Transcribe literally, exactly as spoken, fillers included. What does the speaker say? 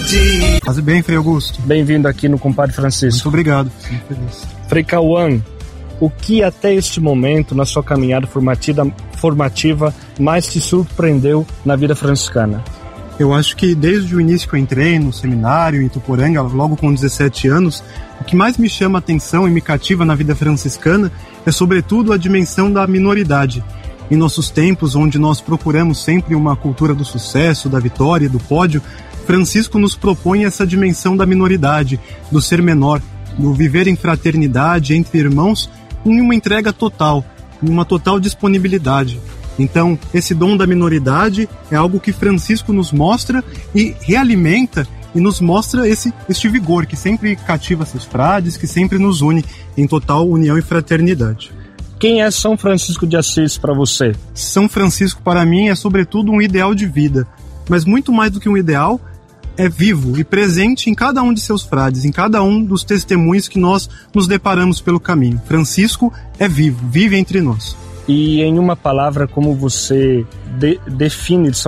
saúde. Faz bem, Frei Augusto. Bem-vindo aqui no Compadre Francisco. Muito obrigado. Muito feliz. Frei Cauã, o que até este momento, na sua caminhada formativa, formativa mais te surpreendeu na vida franciscana? Eu acho que desde o início que eu entrei no seminário em Ituporanga, logo com dezessete anos, o que mais me chama a atenção e me cativa na vida franciscana é sobretudo a dimensão da minoridade. Em nossos tempos, onde nós procuramos sempre uma cultura do sucesso, da vitória, do pódio, Francisco nos propõe essa dimensão da minoridade, do ser menor, do viver em fraternidade entre irmãos, em uma entrega total, em uma total disponibilidade. Então, esse dom da minoridade é algo que Francisco nos mostra e realimenta e nos mostra esse, este vigor que sempre cativa seus frades, que sempre nos une em total união e fraternidade. Quem é São Francisco de Assis para você? São Francisco, para mim, é sobretudo um ideal de vida, mas muito mais do que um ideal, é vivo e presente em cada um de seus frades, em cada um dos testemunhos que nós nos deparamos pelo caminho. Francisco é vivo, vive entre nós. E em uma palavra, como você de, define São